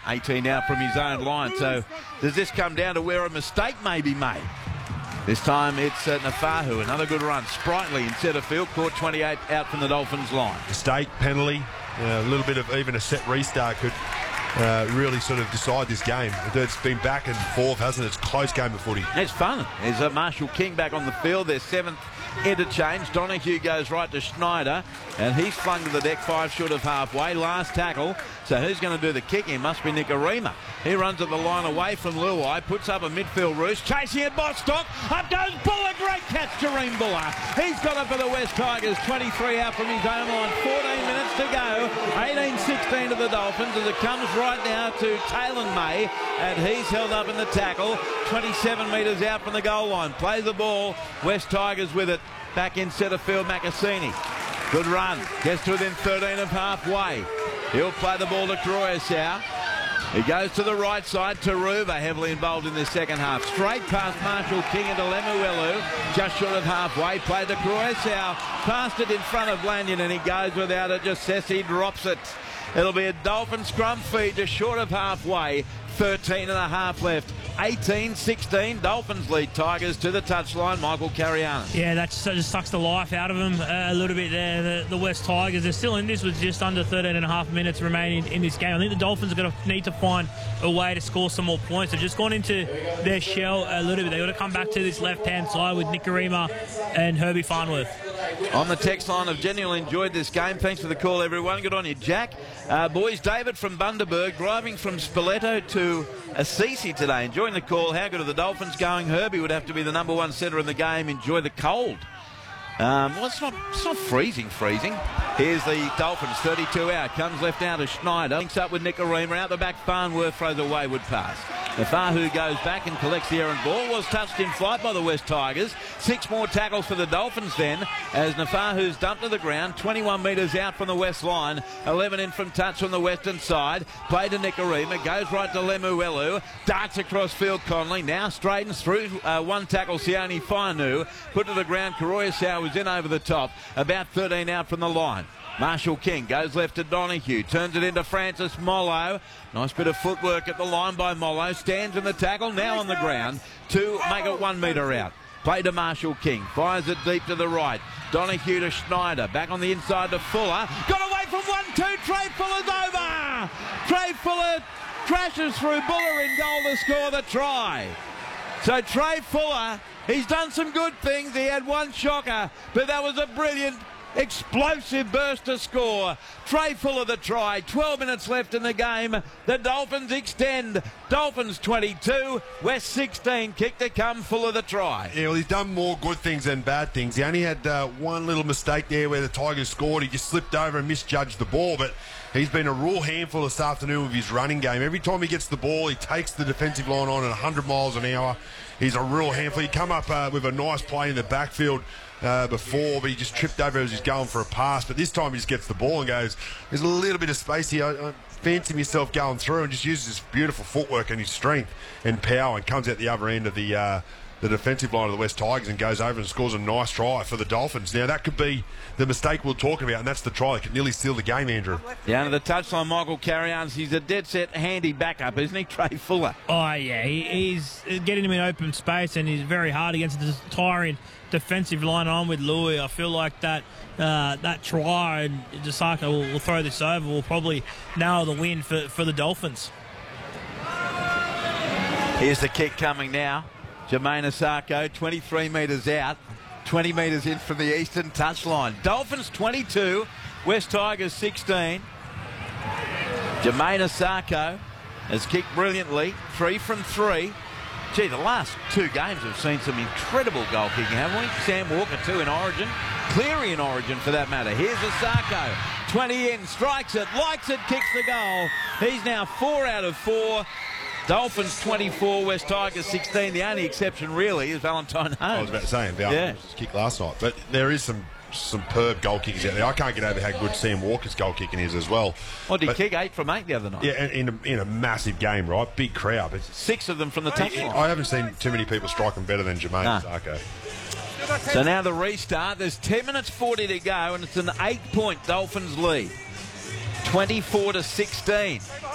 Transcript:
18 out from his own line. So does this come down to where a mistake may be made? This time it's Nafahu, another good run. Sprightly in centre field, caught 28 out from the Dolphins line. Mistake, penalty, a little bit of even a set restart could really sort of decide this game. It's been back and forth, hasn't it? It's a close game of footy. It's fun. There's Marshall King back on the field. Their seventh interchange. Donahue goes right to Schneider, and he's flung to the deck 5 short of halfway. Last tackle. So who's going to do the kicking? Must be Nicarima. He runs at the line away from Luai, puts up a midfield roost, chasing it, Bostock. Up goes Buller. Great catch, Jareem Buller. He's got it for the West Tigers. 23 out from his own line. 14 minutes to go. 18-16 to the Dolphins as it comes right now to Taylor May, and he's held up in the tackle. 27 metres out from the goal line. Plays the ball. West Tigers with it. Back in centre field, Macassini. Good run. Gets to within 13 of halfway. He'll play the ball to Croissau. He goes to the right side. Taruva heavily involved in this second half. Straight past Marshall King into Lemuelu. Just short of halfway. Played to Croissau. Passed it in front of Lanyon and he goes without it. Just Sessi drops it. It'll be a Dolphin scrum feed just short of halfway. 13 and a half left. 18-16. Dolphins lead Tigers to the touchline. Michael Carianis. Yeah, that just sucks the life out of them a little bit there. The West Tigers, they're still in this with just under 13 and a half minutes remaining in this game. I think the Dolphins are going to need to find a way to score some more points. They've just gone into their shell a little bit. They've got to come back to this left-hand side with Nicarima and Herbie Farnworth. On the text line, I've genuinely enjoyed this game. Thanks for the call, everyone. Good on you, Jack. Boys, David from Bundaberg, driving from Spoleto to Assisi today. Enjoying the call. How good are the Dolphins going? Herbie would have to be the number one centre in the game. Enjoy the cold. Well, it's not freezing. Here's the Dolphins, 32 out. Comes left out to Schneider. Links up with Nicarima. Out the back, Farnworth throws a wayward pass. Nafahu goes back and collects the errant ball. Was touched in flight by the West Tigers. 6 more tackles for the Dolphins then, as Nafahu's dumped to the ground. 21 metres out from the west line. 11 in from touch on the western side. Play to Nicarima. Goes right to Lemuelu. Darts across field Conley. Now straightens through. One tackle, Sione Fainu. Put to the ground. Croissau was in over the top. About 13 out from the line. Marshall King goes left to Donahue, turns it into Francis Mollo. Nice bit of footwork at the line by Mollo. Stands in the tackle, now on the ground to make it 1 metre out. Play to Marshall King, fires it deep to the right. Donahue to Schneider, back on the inside to Fuller. Got away from 1-2, Trey Fuller's over! Trey Fuller crashes through Buller in goal to score the try. So Trey Fuller, he's done some good things. He had one shocker, but that was a brilliant explosive burst to score. Trey Fuller the try. 12 minutes left in the game. The Dolphins extend. Dolphins 22, West 16. Kick to come. Fuller the try. Yeah, well, he's done more good things than bad things. He only had one little mistake there where the Tigers scored. He just slipped over and misjudged the ball, but he's been a real handful this afternoon with his running game. Every time he gets the ball, he takes the defensive line on at 100 miles an hour. He's a real handful. He come up with a nice play in the backfield before, but he just tripped over as he's going for a pass. But this time he just gets the ball and goes, there's a little bit of space here. I fancy myself going through, and just uses his beautiful footwork and his strength and power and comes out the other end of the defensive line of the West Tigers and goes over and scores a nice try for the Dolphins. Now, that could be the mistake we're talking about, and that's the try that could nearly steal the game, Andrew. Down to the touchline, Michael Carianis. He's a dead set, handy backup, isn't he, Trey Fuller? Oh, yeah. He's getting him in open space, and he's very hard against the tiring defensive line on with Louis. I feel like that try, and Jasaka will throw this over, will probably nail the win for the Dolphins. Here's the kick coming now. Jermaine Asako, 23 metres out, 20 metres in from the eastern touchline. Dolphins 22, West Tigers 16. Jermaine Asako has kicked brilliantly, 3 from 3. Gee, the last 2 games have seen some incredible goal kicking, haven't we? Sam Walker 2 in Origin, Cleary in Origin for that matter. Here's Asako, 20 in, strikes it, likes it, kicks the goal. He's now 4 out of 4. Dolphins 24, West Tigers 16. The only exception really is Valentine Holmes. I was about to say, Valentine's kick last night. But there is some superb goal kickers out there. I can't get over how good Sam Walker's goal kicking is as well. Well, did he kick 8 from 8 the other night? Yeah, in a massive game, right? Big crowd. But 6 of them from the touchline. I haven't seen too many people strike them better than Jermaine Asako. So now the restart. There's 10 minutes 40 to go, and it's an 8-point Dolphins lead. 24-16.